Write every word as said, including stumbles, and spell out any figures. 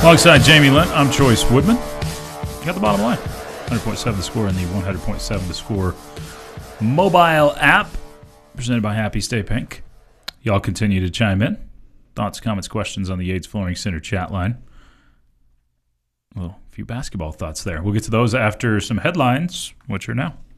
Alongside Jamie Lent, I'm Choice Woodman. Got the bottom line. one hundred point seven The Score and the one hundred point seven The Score mobile app. Presented by Happy Stay Pink. Y'all continue to chime in. Thoughts, comments, questions on the Yates Flooring Center chat line. Well, a few basketball thoughts there. We'll get to those after some headlines, which are now.